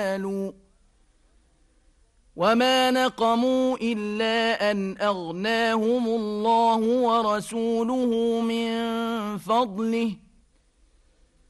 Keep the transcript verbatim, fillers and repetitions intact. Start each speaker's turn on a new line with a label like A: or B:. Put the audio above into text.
A: قالوا وما نقموا إلا أن أغناهم الله ورسوله من فضله